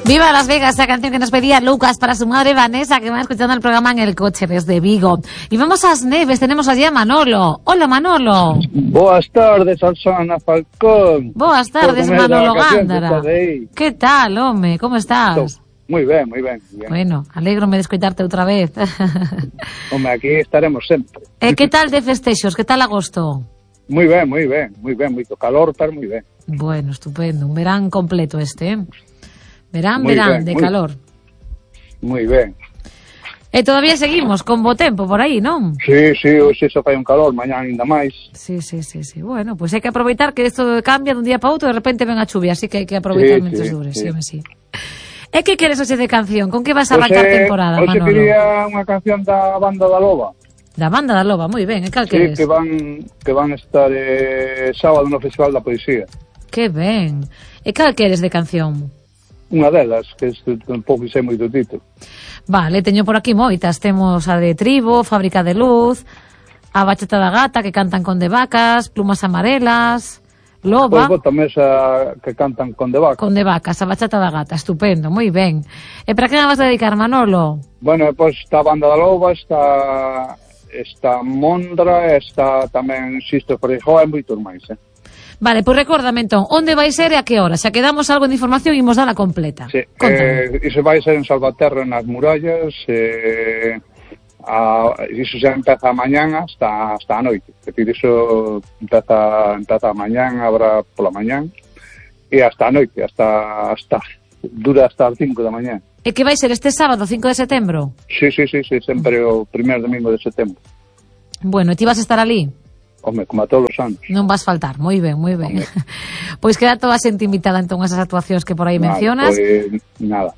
Viva Las Vegas, esa canción que nos pedía Lucas para su madre Vanessa, que va escuchando el programa en el coche desde Vigo. Y vamos a As Neves, tenemos allí a Manolo. Hola, Manolo. Boas tardes, Alsana Falcón. Boas tardes, Manolo Gándara. Que tal, home? Como estás? Moi ben, moi ben. Bueno, alégrome de escoitarte outra vez. Home, aquí estaremos sempre. Que tal de festexos? Que tal agosto? Moi ben, moito calor, pero moi ben. Bueno, estupendo, un verán completo este, Verán, de calor. Moi ben. E todavía seguimos con bo tempo por aí, non? Sí, hoxe só fai un calor, mañá ainda máis. Sí. Bueno, pois hai que aproveitar que isto cambia dun día para outro, de repente ven a chuvia, así que hai que aproveitar mentres dure, sí. E que queres hoxe de canción? Con que vas a arrancar temporada, Manolo? Hoxe quería unha canción da Banda da Loba. Da Banda da Loba, moi ben, e cal queres? Sí, que van estar sábado no Festival da Poesía. Que ben. E cal queres de canción? Unha delas, que tampouco sei moito título. Vale, teño por aquí moitas. Temos a de Tribo, Fábrica de Luz, a Bachata da Gata, que cantan con de vacas, Plumas Amarelas, Loba. Pois tamén esa que cantan con de vacas. Con de vacas, a Bachata da Gata, estupendo, moi ben. E para que me vas a dedicar, Manolo? Bueno, pois está a Banda da Loba, está Mondra, está tamén Sisto Freijóo e moitos máis, Vale, pois recórdame entón, onde vai ser e a que hora? Se quedamos algo de información, imos dala completa. Sí, iso vai ser en Salvaterra, nas murallas, iso xa empeza a mañán hasta a noite. É dicir, iso empeza a mañán, habrá pola mañán, e hasta a noite, dura hasta as 5 da mañán. E que vai ser este sábado, 5 de setembro? Sí, sempre o primer domingo de setembro. Bueno, e ti vas a estar ali? Home, como a todos os anos. Non vas faltar, moi ben. Pois queda toda xente invitada entón a esas actuacións que por aí mencionas. Pois nada.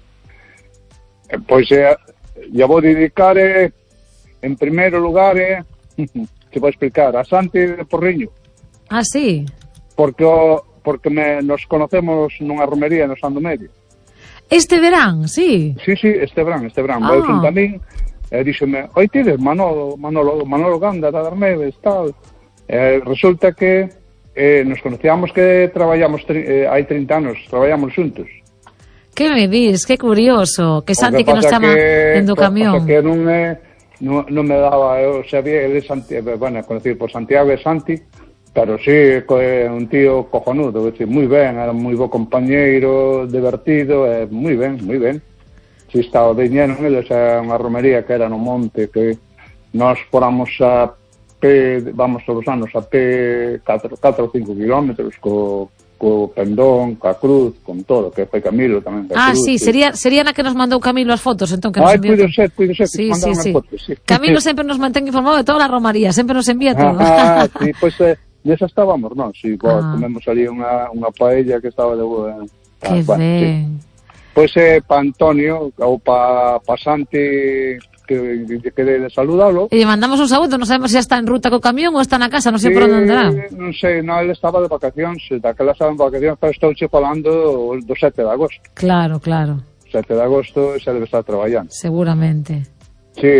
Pois ya vou dedicar en primeiro lugar te vou explicar a Santi de Porriño. Ah, sí? Porque nos conocemos nunha romería no Sando Medio. Este verán, sí? Sí, este verán. Vou xunto a min e díxome, oi tides Manolo Gándara das Neves, tal. Resulta que nos conocíamos que traballamos hai 30 anos, traballamos xuntos. Que me dis, que curioso, que Santi que nos chama dentro do camión. Que non me daba, eu sabía de Santiago, bueno, conocido por Santiago e Santi, pero sí, é un tío cojonudo, moi ben, era moi bo compañeiro, divertido, moi ben. Si estaba viñendo eles a unha romería que era no monte, que nós foramos a pé, vamos todos os anos a pé 4 ou 5 kilómetros co pendón, ca cruz, con todo, que foi Camilo tamén. Sí, sería na que nos mandou Camilo as fotos, entón que nos enviou. Puido ser, sí. Fotos, sí. Camilo sempre nos mantén informado de toda a romaría, sempre nos envía todo. Sí, pois desa estábamos, non? Si, comemos ali unha paella que estaba de boa. Que ben. Pois pa Antonio ou pa Santi, que quede de saludalo. E lle mandamos un saúdo, non sabemos se está en ruta co camión ou está na casa, non sei por onde andará. Non sei, ele estaba de vacacións, daquela estaba en vacacións, pero estou falando do 7 de agosto. Claro. 7 de agosto xa debe estar traballando. Seguramente. Sí,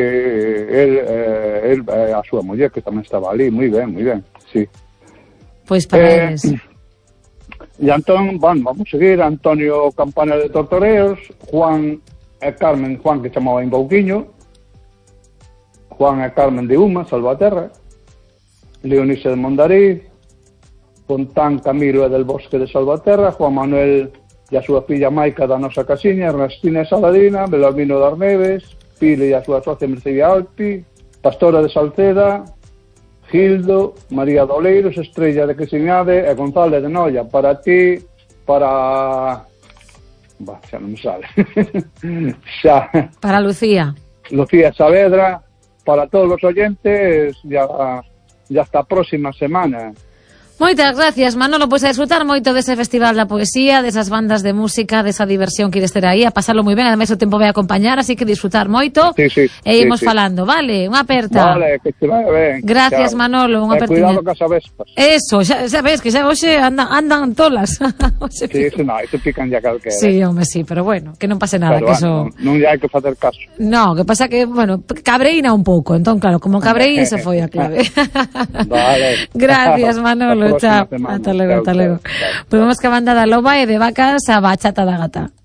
el a súa muller que tamén estaba ali, moi ben, sí. Pois para eles. E entón, vamos seguir, Antonio Campana de Tortoreos, Juan e Carmen, Juan que chamaba Embouquiño, Juan e Carmen de Uma, Salvaterra, Leonisa de Mondariz, Fontán Camilo e del Bosque de Salvaterra, Juan Manuel e a súa filla Maica da nosa casiña, Ernestina e Saladina, Belarmino das Neves, Pile e a súa socia Mercedes Alpi, Pastora de Salceda, Gildo, María Doleiros, Estrella de Quesiñade e González de Noia. Para ti, para... xa non me sale. Para Lucía Saavedra, para todos os oyentes, ya hasta a próxima semana. Moitas gracias, Manolo, pois a disfrutar moito dese Festival da Poesía, desas bandas de música, desa diversión que ides ter aí, a pasarlo moi ben, ademais o tempo vai a acompañar, así que disfrutar moito. Sí, e imos falando, vale? Unha aperta. Vale, que te vai ben. Gracias, chao. Manolo, unha apertiña. Cuidado cas avespas. Eso, xa ves que xa hoxe andan tolas. Sí, no, iso pican ya calquera. Sí, home, sí, pero bueno, que non pase nada, pero, que eso... Non hai que facer caso. No, que pasa que, bueno, cabreína un pouco, entón, claro, como cabreín se foi a clave. Vale. Gracias, Manolo, chao. Hasta luego. Pues vamos que a Banda da Loba e de vacas a Bachata da Gata.